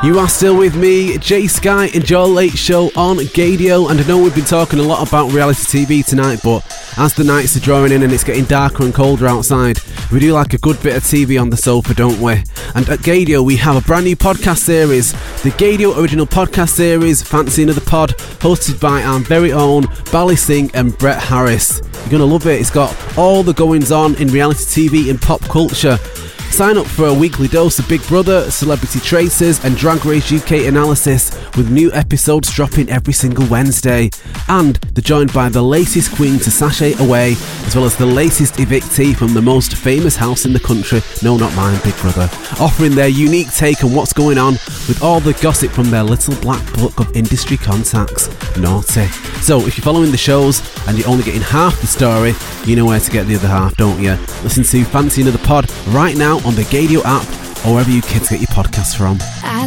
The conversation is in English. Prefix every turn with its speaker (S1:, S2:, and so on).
S1: You are still with me, Jay Sky, and Joel Late Show on Gadio. And I know we've been talking a lot about reality TV tonight, but as the nights are drawing in and it's getting darker and colder outside, we do like a good bit of TV on the sofa, don't we? And at Gadio, we have a brand new podcast series, the Gadio Original Podcast Series, Fancy Another Pod, hosted by our very own Bally Singh and Brett Harris. You're going to love it. It's got all the goings on in reality TV and pop culture. Sign up for a weekly dose of Big Brother, Celebrity Traces and Drag Race UK analysis, with new episodes dropping every single Wednesday. And they're joined by the latest queen to sashay away, as well as the latest evictee from the most famous house in the country, no, not mine, Big Brother, offering their unique take on what's going on with all the gossip from their little black book of industry contacts. Naughty. So if you're following the shows and you're only getting half the story, you know where to get the other half, don't you? Listen to Fancy Another Pod right now on the Gadio app or wherever you kids get your podcasts from.